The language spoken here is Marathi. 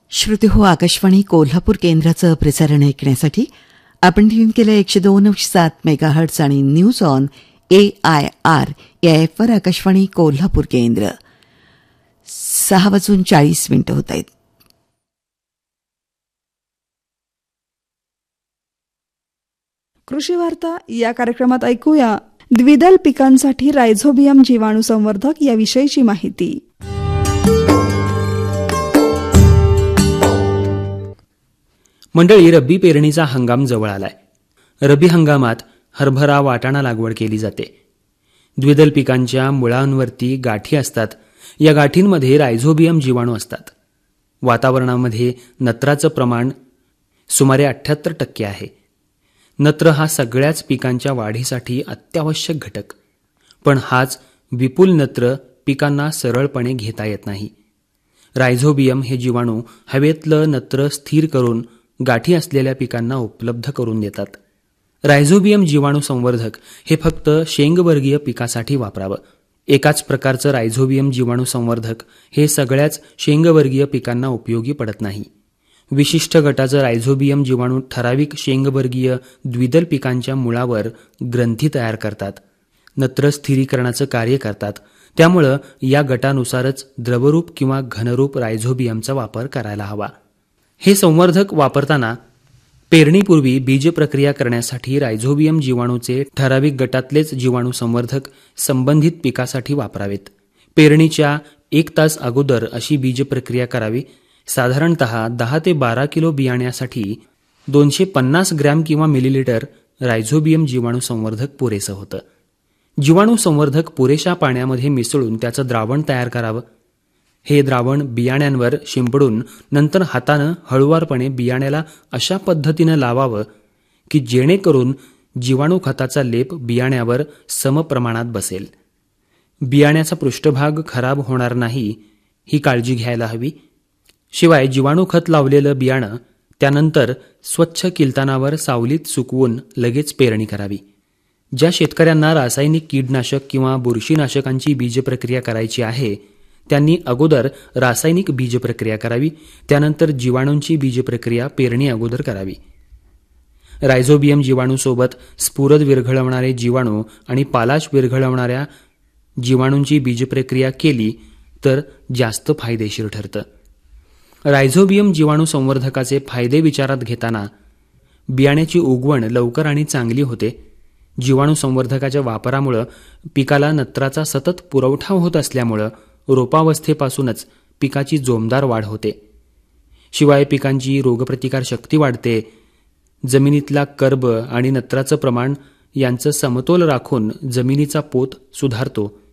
श्रोतेहो, आकाशवाणी कोल्हापूर केंद्राचं प्रसारण ऐकण्यासाठी आपण ट्यून केलं 102.7 मेगाहर्ट्झ आणि न्यूज ऑन AIR या ॲपवर आकाशवाणी कोल्हापूर केंद्र. 6:40 होत आहेत. कृषी वार्ता या कार्यक्रमात ऐकूया द्विदल पिकांसाठी रायझोबियम जीवाणू संवर्धक याविषयीची माहिती. मंडळी, रब्बी पेरणीचा हंगाम जवळ आलाय. रब्बी हंगामात हरभरा, वाटाणा लागवड केली जाते. द्विदल पिकांच्या मुळांवरती गाठी असतात. या गाठींमध्ये रायझोबियम जीवाणू असतात. वातावरणामध्ये नत्राचं प्रमाण सुमारे 78% आहे. नत्र हा सगळ्याच पिकांच्या वाढीसाठी अत्यावश्यक घटक, पण हाच विपुल नत्र पिकांना सरळपणे घेता येत नाही. रायझोबियम हे जीवाणू हवेतलं नत्र स्थिर करून गाठी असलेल्या पिकांना उपलब्ध करून देतात. रायझोबियम जीवाणू संवर्धक हे फक्त शेंगवर्गीय पिकासाठी वापरावं. एकाच प्रकारचं रायझोबियम जीवाणू संवर्धक हे सगळ्याच शेंगवर्गीय पिकांना उपयोगी पडत नाही. विशिष्ट गटाचं रायझोबियम जीवाणू ठराविक शेंगवर्गीय द्विदल पिकांच्या मुळावर ग्रंथी तयार करतात, नत्र स्थिरीकरणाचं कार्य करतात. त्यामुळं या गटानुसारच द्रवरूप किंवा घनरूप रायझोबियमचा वापर करायला हवा. हे संवर्धक वापरताना पेरणीपूर्वी बीज प्रक्रिया करण्यासाठी रायझोबियम जीवाणूचे ठराविक गटातलेच जीवाणू संवर्धक संबंधित पिकासाठी वापरावेत. पेरणीच्या 1 तास अगोदर अशी बीज प्रक्रिया करावी. साधारणतः 10 ते 12 किलो बियाण्यासाठी 250 ग्रॅम किंवा मिलीलिटर रायझोबियम जीवाणू संवर्धक पुरेसं होतं. जीवाणू संवर्धक पुरेशा पाण्यामध्ये मिसळून त्याचं द्रावण तयार करावं. हे द्रावण बियाण्यांवर शिंपडून नंतर हातानं हळुवारपणे बियाण्याला अशा पद्धतीनं लावावं की जेणेकरून जीवाणू खताचा लेप बियाण्यावर समप्रमाणात बसेल. बियाण्याचा पृष्ठभाग खराब होणार नाही ही काळजी घ्यायला हवी. शिवाय जीवाणू खत लावलेलं बियाणं त्यानंतर स्वच्छ किलतानावर सावलीत सुकवून लगेच पेरणी करावी. ज्या शेतकऱ्यांना रासायनिक कीडनाशक किंवा बुरशीनाशकांची बीजप्रक्रिया करायची आहे त्यांनी अगोदर रासायनिक बीजप्रक्रिया करावी. त्यानंतर जीवाणूंची बीजप्रक्रिया पेरणी अगोदर करावी. रायझोबियम जीवाणूसोबत स्फुरद विरघळवणारे जीवाणू आणि पालाश विरघळवणाऱ्या जीवाणूंची बीजप्रक्रिया केली तर जास्त फायदेशीर ठरतं. रायझोबियम जीवाणू संवर्धकाचे फायदे विचारात घेताना बियाण्याची उगवण लवकर आणि चांगली होते. जीवाणू संवर्धकाच्या वापरामुळे पिकाला नत्राचा सतत पुरवठा होत असल्यामुळं रोपावस्थेपासूनच पिकाची जोमदार वाढ होते. शिवाय पिकांची रोगप्रतिकार शक्ती वाढते. जमिनीतला कर्ब आणि नत्राचं प्रमाण यांचं समतोल राखून जमिनीचा पोत सुधारतो.